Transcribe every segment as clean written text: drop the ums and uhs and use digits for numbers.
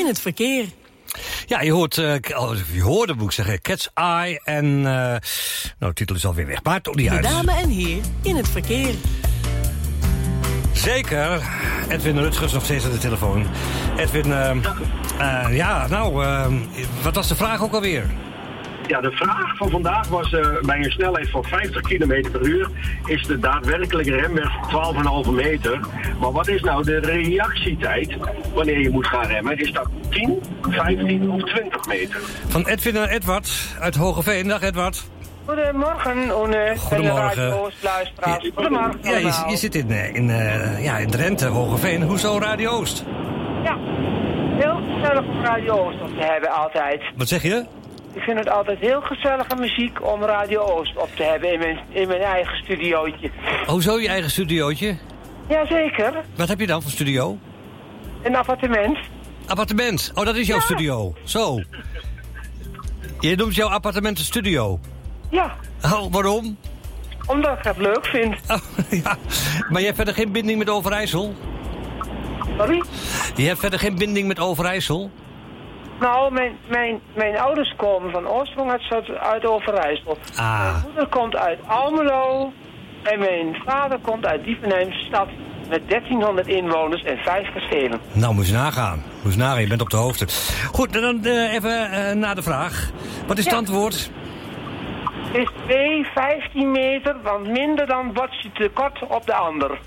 in het verkeer. Ja, je hoorde, moet ik zeggen, Cat's Eye en... nou, de titel is alweer weg, maar toch niet uit. De dame en heer in het verkeer. Zeker. Edwin Rutgers nog steeds aan de telefoon. Edwin, wat was de vraag ook alweer? Ja, de vraag van vandaag was bij een snelheid van 50 km per uur is de daadwerkelijke remweg 12,5 meter. Maar wat is nou de reactietijd wanneer je moet gaan remmen? Is dat 10, 15 of 20 meter? Van Edwin naar Edward uit Hogeveen. Dag Edward. Goedemorgen, Goedemorgen. Luisteraars. Goedemorgen. Ja, je zit in Drenthe, Hogeveen. Hoezo Radio Oost? Ja, heel gezellig om Radio Oost op te hebben altijd. Wat zeg je? Ik vind het altijd heel gezellige muziek om Radio Oost op te hebben in mijn eigen studiootje. Hoezo je eigen studiootje? Jazeker. Wat heb je dan voor studio? Een appartement. Appartement? Oh, dat is jouw studio. Zo. Je noemt jouw appartement een studio? Ja. Oh, waarom? Omdat ik het leuk vind. Oh, ja. Maar je hebt verder geen binding met Overijssel? Sorry? Je hebt verder geen binding met Overijssel? Nou, mijn ouders komen van oorsprong uit Overijssel. Ah. Mijn moeder komt uit Almelo. En mijn vader komt uit Diepenheimse stad met 1300 inwoners en 5 kastelen. Nou, moet je nagaan. Je bent op de hoogte. Goed, dan even naar de vraag. Wat is het antwoord? Het is 15 meter, want minder dan bots je tekort op de ander.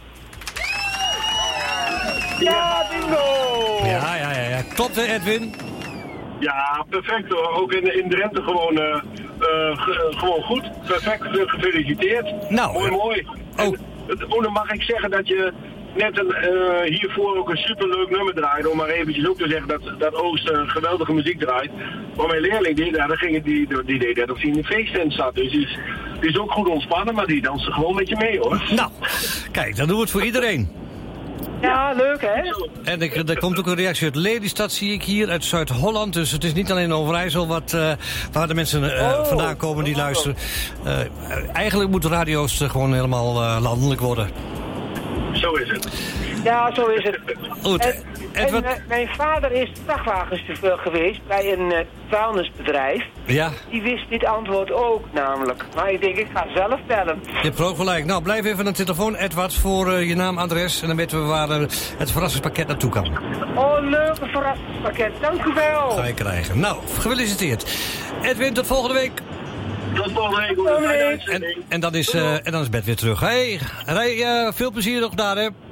Ja, bingo! Ja. Klopt hè, Edwin? Ja, perfect hoor. Ook in Drenthe gewoon goed. Perfect, gefeliciteerd. Nou, Mooi. Dan mag ik zeggen dat je net hiervoor ook een superleuk nummer draaide. Om maar eventjes ook te zeggen dat Oost geweldige muziek draait. Maar mijn leerling die deed dat of hij in een feesttent zat. Dus die is ook goed ontspannen, maar die dansen gewoon met je mee hoor. Nou, kijk, dan doen we het voor iedereen. Ja, leuk hè? En er komt ook een reactie uit Lelystad, zie ik hier, uit Zuid-Holland. Dus het is niet alleen Overijssel waar de mensen vandaan komen die luisteren. Eigenlijk moet de radio's gewoon helemaal landelijk worden. Zo is het. Ja, zo is het. Goed. Mijn vader is vrachtwagenchauffeur geweest bij een vuilnisbedrijf. Ja. Die wist dit antwoord ook namelijk. Maar ik denk, ik ga zelf bellen. Je hebt ook gelijk. Nou, blijf even aan de telefoon, Edward, voor je naam, adres. En dan weten we waar het verrassingspakket naartoe kan. Oh, leuke verrassingspakket. Dank u wel. Ga je krijgen. Nou, gefeliciteerd. Edwin, tot volgende week. Tot volgende week. En dan is Bert weer terug. Hey, veel plezier nog daar, hè.